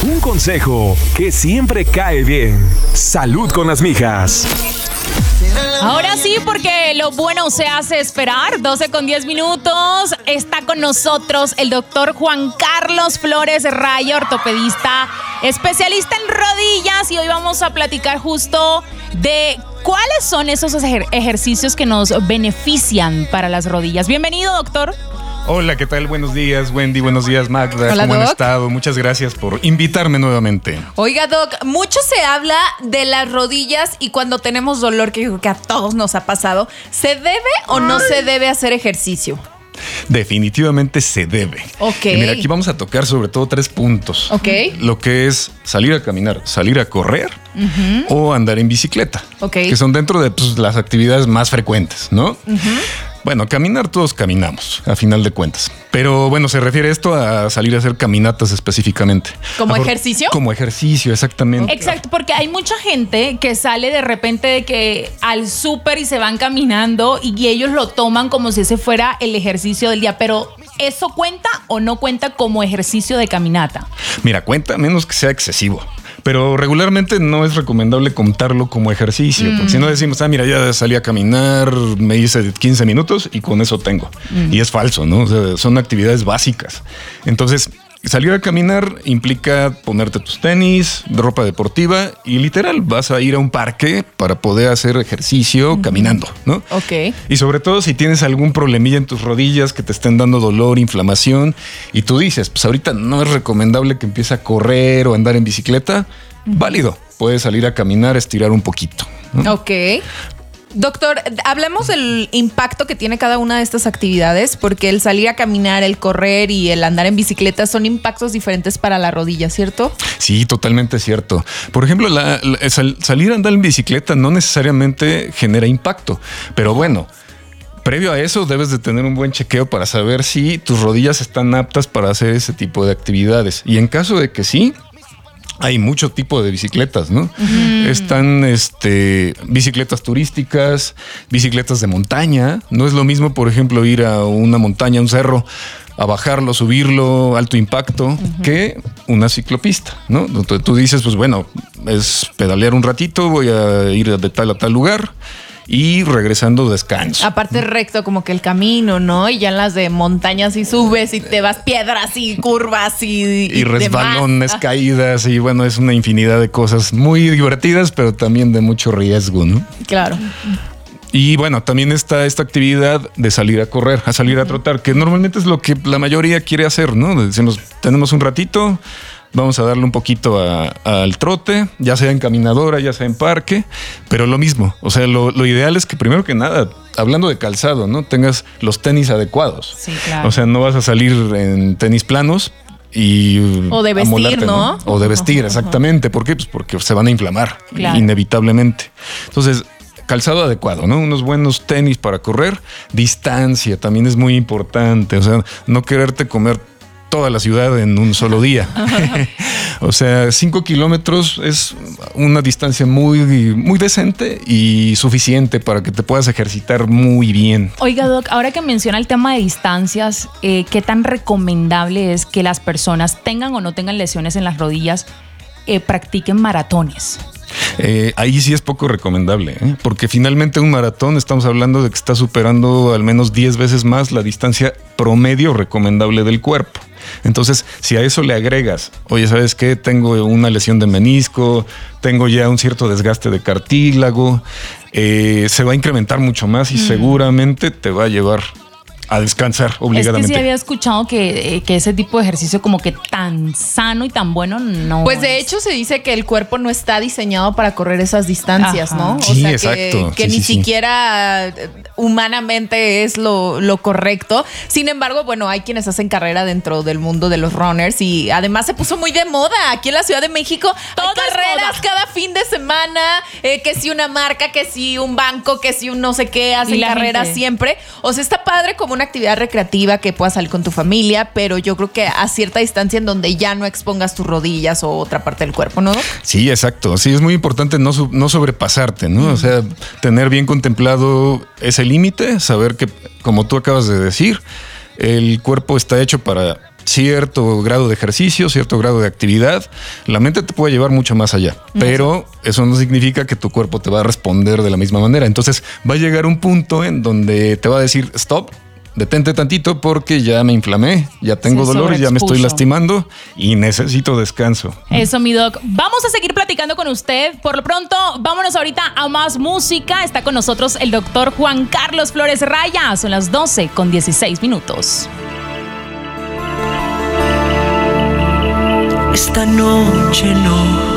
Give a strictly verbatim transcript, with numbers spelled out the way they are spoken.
Un consejo que siempre cae bien. Salud con las mijas. Ahora sí, porque lo bueno se hace esperar. doce con diez minutos. Está con nosotros el doctor Juan Carlos Flores Raya, ortopedista, especialista en rodillas. Y hoy vamos a platicar justo de cuáles son esos ejer- ejercicios que nos benefician para las rodillas. Bienvenido, doctor. Hola, ¿qué tal? Buenos días, Wendy. Buenos días, Magda. Hola, ¿Cómo han Doc. estado? Muchas gracias por invitarme nuevamente. Oiga, Doc, mucho se habla de las rodillas y cuando tenemos dolor, que yo creo que a todos nos ha pasado, ¿se debe o no se debe hacer ejercicio? Definitivamente se debe. Ok. Y mira, aquí vamos a tocar sobre todo tres puntos. Ok. Lo que es salir a caminar, salir a correr uh-huh. o andar en bicicleta. Ok. Que son dentro de pues, las actividades más frecuentes, ¿no? Uh-huh. Bueno, caminar todos caminamos, a final de cuentas. Pero bueno, se refiere esto a salir a hacer caminatas específicamente. ¿Como Mejor, ejercicio? Como ejercicio, exactamente. Exacto, porque hay mucha gente que sale de repente de que al súper y se van caminando y ellos lo toman como si ese fuera el ejercicio del día. Pero ¿eso cuenta o no cuenta como ejercicio de caminata? Mira, cuenta menos que sea excesivo. Pero regularmente no es recomendable contarlo como ejercicio, mm. porque si no decimos, ah, mira, ya salí a caminar, me hice quince minutos y con eso tengo. Mm. Y es falso, ¿no? O sea, son actividades básicas. Entonces, salir a caminar implica ponerte tus tenis, ropa deportiva y literal vas a ir a un parque para poder hacer ejercicio mm. caminando, ¿no? Ok. Y sobre todo si tienes algún problemilla en tus rodillas que te estén dando dolor, inflamación y tú dices, pues ahorita no es recomendable que empiece a correr o andar en bicicleta, mm. válido. Puedes salir a caminar, estirar un poquito, ¿no? Ok. Doctor, hablemos del impacto que tiene cada una de estas actividades, porque el salir a caminar, el correr y el andar en bicicleta son impactos diferentes para la rodilla, ¿cierto? Sí, totalmente cierto. Por ejemplo, la, la, sal, salir a andar en bicicleta no necesariamente genera impacto, pero bueno, previo a eso debes de tener un buen chequeo para saber si tus rodillas están aptas para hacer ese tipo de actividades. Y en caso de que sí, hay mucho tipo de bicicletas, ¿no? Uh-huh. Están este, bicicletas turísticas, bicicletas de montaña. No es lo mismo, por ejemplo, ir a una montaña, a un cerro, a bajarlo, subirlo, alto impacto, uh-huh. que una ciclopista, ¿no? Donde tú dices, pues bueno, es pedalear un ratito, voy a ir de tal a tal lugar y regresando descanso. Aparte recto como que el camino, ¿no? Y ya en las de montañas y subes y te vas piedras y curvas y Y, y resbalones, demás. caídas y bueno, es una infinidad de cosas muy divertidas, pero también de mucho riesgo, ¿no? Claro. Y bueno, también está esta actividad de salir a correr, a salir a trotar, que normalmente es lo que la mayoría quiere hacer, ¿no? Decimos, tenemos un ratito, vamos a darle un poquito a, al trote, ya sea en caminadora, ya sea en parque, pero lo mismo. O sea, lo, lo ideal es que primero que nada, hablando de calzado, ¿no? Tengas los tenis adecuados. Sí, claro. O sea, no vas a salir en tenis planos y o de vestir, amolarte, ¿no? ¿no? O de vestir, uh-huh, exactamente. ¿Por qué? Pues porque se van a inflamar, claro, inevitablemente. Entonces, calzado adecuado, ¿no? Unos buenos tenis para correr. Distancia también es muy importante. O sea, no quererte comer toda la ciudad en un solo día. O sea, cinco kilómetros es una distancia muy, muy decente y suficiente para que te puedas ejercitar muy bien. Oiga, Doc, ahora que menciona el tema de distancias, eh, ¿qué tan recomendable es que las personas tengan o no tengan lesiones en las rodillas eh, practiquen maratones? Eh, ahí sí es poco recomendable, ¿eh? Porque finalmente un maratón estamos hablando de que está superando al menos diez veces más la distancia promedio recomendable del cuerpo. Entonces, si a eso le agregas, oye, ¿sabes qué? Tengo una lesión de menisco, tengo ya un cierto desgaste de cartílago, eh, se va a incrementar mucho más y mm. seguramente te va a llevar a descansar obligadamente. Es que sí había escuchado que, que ese tipo de ejercicio como que tan sano y tan bueno no Pues de es. hecho se dice que el cuerpo no está diseñado para correr esas distancias, Ajá. ¿no? O sí, sea, exacto. que, que sí, ni sí, siquiera sí. humanamente es lo, lo correcto. Sin embargo, bueno, hay quienes hacen carrera dentro del mundo de los runners y además se puso muy de moda. Aquí en la Ciudad de México Todo hay carreras cada fin de semana, eh, que si una marca, que si un banco, que si un no sé qué, hacen carreras gente. siempre. O sea, está padre como una actividad recreativa que puedas salir con tu familia, pero yo creo que a cierta distancia en donde ya no expongas tus rodillas o otra parte del cuerpo, ¿no? Sí, exacto. Sí, es muy importante no, no sobrepasarte, ¿no? Mm. O sea, tener bien contemplado ese límite, saber que, como tú acabas de decir, el cuerpo está hecho para cierto grado de ejercicio, cierto grado de actividad, la mente te puede llevar mucho más allá, pero eso no significa que tu cuerpo te va a responder de la misma manera. Entonces va a llegar un punto en donde te va a decir stop, detente tantito porque ya me inflamé, ya tengo dolor, ya me estoy lastimando y necesito descanso. Eso, mi doc. Vamos a seguir platicando con usted. Por lo pronto, vámonos ahorita a más música. Está con nosotros el doctor Juan Carlos Flores Raya. Son las doce con dieciséis minutos. Esta noche no